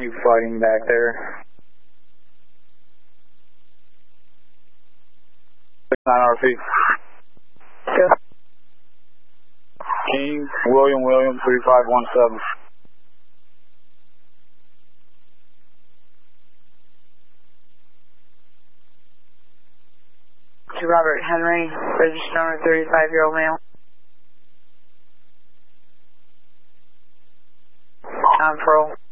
you fighting back there? 69 RP. Yeah. King, William, 3517. To Robert Henry, registered owner, 35-year-old male. On parole.